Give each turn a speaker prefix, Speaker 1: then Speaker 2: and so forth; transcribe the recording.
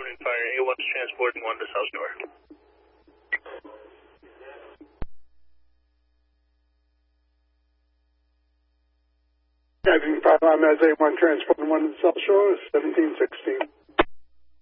Speaker 1: and Fire A1's transporting 1 to South Shore.
Speaker 2: Driving 5 on Mez A1 transporting 1 to South Shore, 1716.